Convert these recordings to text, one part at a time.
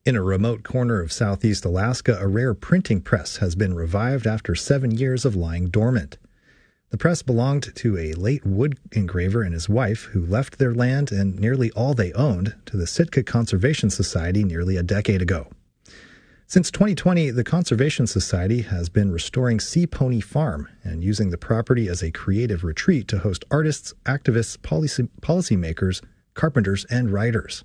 In a remote corner of southeast Alaska, a rare printing press has been revived after 7 years of lying dormant. The press belonged to a late wood engraver and his wife, who left their land and nearly all they owned to the Sitka Conservation Society nearly a decade ago. Since 2020, the Conservation Society has been restoring Sea Pony Farm and using the property as a creative retreat to host artists, activists, policymakers, carpenters, and writers.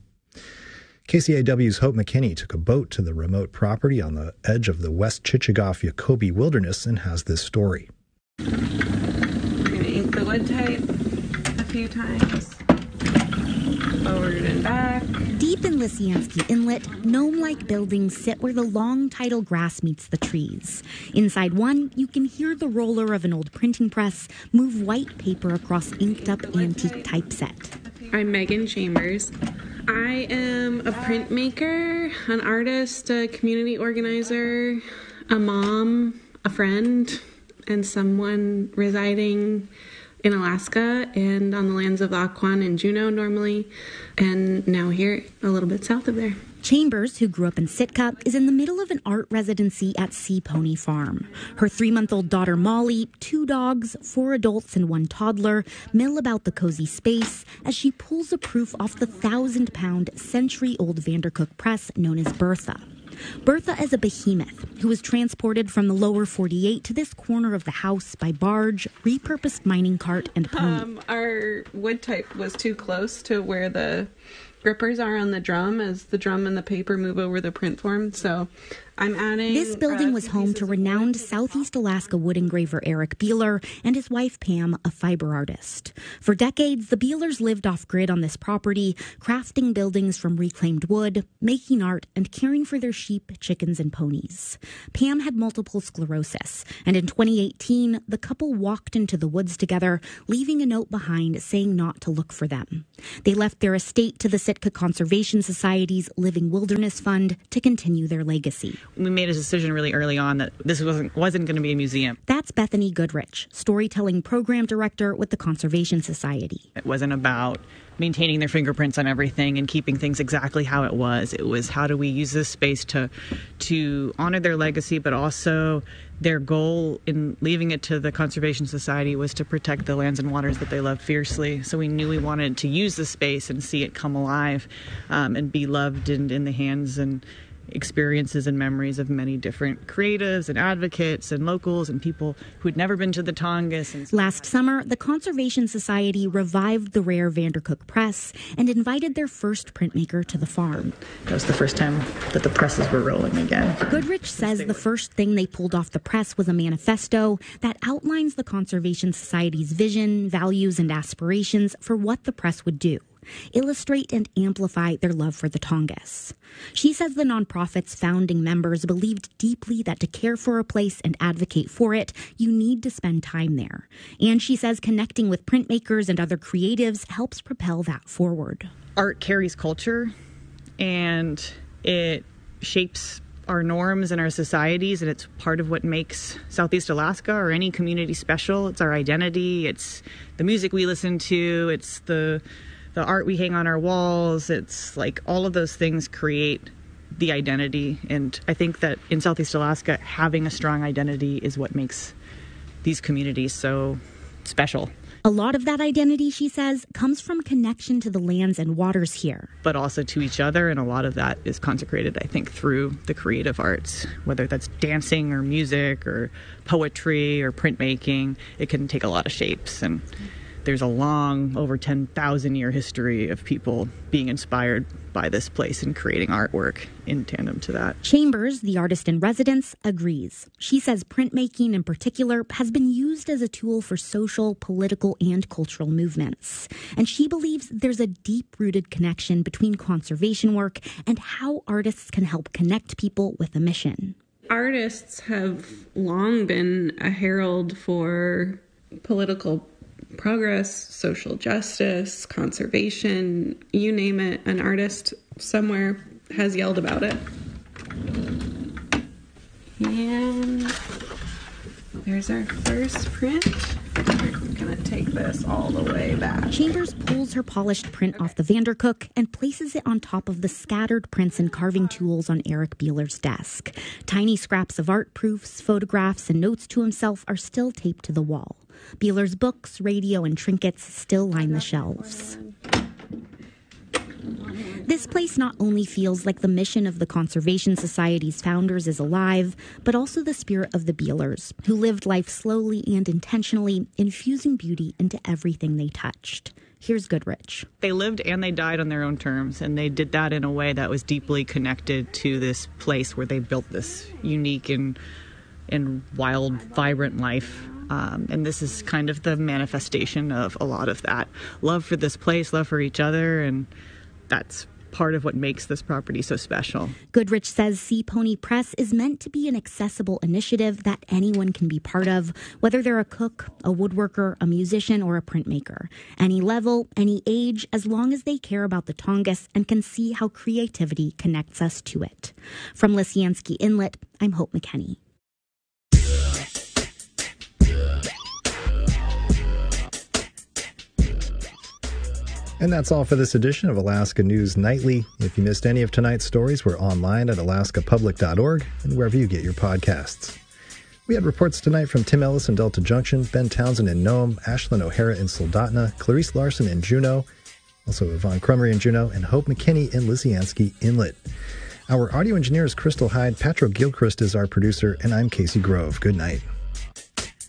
KCAW's Hope McKinney took a boat to the remote property on the edge of the West Chichagof-Yakobi Wilderness and has this story. I'm going to ink the wood type a few times, forward and back. Deep in Lisiansky Inlet, gnome-like buildings sit where the long tidal grass meets the trees. Inside one, you can hear the roller of an old printing press move white paper across inked-up antique typeset. I'm Megan Chambers. I am a printmaker, an artist, a community organizer, a mom, a friend, and someone residing in Alaska and on the lands of Akwaan and Juneau normally, and now here a little bit south of there. Chambers, who grew up in Sitka, is in the middle of an art residency at Sea Pony Farm. Her 3-month-old daughter Molly, 2 dogs, 4 adults, and 1 toddler mill about the cozy space as she pulls a proof off the 1,000-pound, century-old Vandercook press known as Bertha. Bertha is a behemoth who was transported from the lower 48 to this corner of the house by barge, repurposed mining cart, and pony. Our wood type was too close to where the grippers are on the drum as the drum and the paper move over the print form, so I'm adding... This building was home to renowned Southeast Alaska wood engraver Eric Beeler and his wife Pam, a fiber artist. For decades, the Beelers lived off-grid on this property, crafting buildings from reclaimed wood, making art, and caring for their sheep, chickens, and ponies. Pam had multiple sclerosis, and in 2018, the couple walked into the woods together, leaving a note behind saying not to look for them. They left their estate to the Sitka Conservation Society's Living Wilderness Fund to continue their legacy. We made a decision really early on that this wasn't going to be a museum. That's Bethany Goodrich, storytelling program director with the Conservation Society. It wasn't about maintaining their fingerprints on everything and keeping things exactly how it was. It was, how do we use this space to honor their legacy, but also their goal in leaving it to the Conservation Society was to protect the lands and waters that they love fiercely. So we knew we wanted to use the space and see it come alive and be loved and in the hands and experiences and memories of many different creatives and advocates and locals and people who had never been to the Tongass. Last summer, the Conservation Society revived the rare Vandercook press and invited their first printmaker to the farm. That was the first time that the presses were rolling again. Goodrich says the first thing they pulled off the press was a manifesto that outlines the Conservation Society's vision, values, and aspirations for what the press would do. Illustrate and amplify their love for the Tongass. She says the nonprofit's founding members believed deeply that to care for a place and advocate for it, you need to spend time there. And she says connecting with printmakers and other creatives helps propel that forward. Art carries culture, and it shapes our norms and our societies, and it's part of what makes Southeast Alaska or any community special. It's our identity. It's the music we listen to. It's the art we hang on our walls. It's like all of those things create the identity. And I think that in Southeast Alaska, having a strong identity is what makes these communities so special. A lot of that identity, she says, comes from connection to the lands and waters here. But also to each other, and a lot of that is consecrated, I think, through the creative arts, whether that's dancing or music or poetry or printmaking. It can take a lot of shapes, and there's a long, over 10,000-year history of people being inspired by this place and creating artwork in tandem to that. Chambers, the artist in residence, agrees. She says printmaking in particular has been used as a tool for social, political, and cultural movements. And she believes there's a deep-rooted connection between conservation work and how artists can help connect people with a mission. Artists have long been a herald for political progress, social justice, conservation, you name it, an artist somewhere has yelled about it. And there's our first print. going to take this all the way back. Chambers pulls her polished print off the Vandercook and places it on top of the scattered prints and carving tools on Eric Beeler's desk. Tiny scraps of art proofs, photographs, and notes to himself are still taped to the wall. Beeler's books, radio, and trinkets still line the shelves. This place not only feels like the mission of the Conservation Society's founders is alive, but also the spirit of the Beelers, who lived life slowly and intentionally, infusing beauty into everything they touched. Here's Goodrich. They lived and they died on their own terms, and they did that in a way that was deeply connected to this place where they built this unique and wild, vibrant life. And this is kind of the manifestation of a lot of that. Love for this place, love for each other, and that's part of what makes this property so special. Goodrich says Sea Pony Press is meant to be an accessible initiative that anyone can be part of, whether they're a cook, a woodworker, a musician, or a printmaker. Any level, any age, as long as they care about the Tongass and can see how creativity connects us to it. From Lisiansky Inlet, I'm Hope McKenney. And that's all for this edition of Alaska News Nightly. If you missed any of tonight's stories, we're online at alaskapublic.org and wherever you get your podcasts. We had reports tonight from Tim Ellis in Delta Junction, Ben Townsend in Nome, Ashlyn O'Hara in Soldotna, Clarice Larson in Juneau, also Yvonne Crummery in Juneau, and Hope McKenney in Lisiansky Inlet. Our audio engineer is Crystal Hyde, Patro Gilchrist is our producer, and I'm Casey Grove. Good night.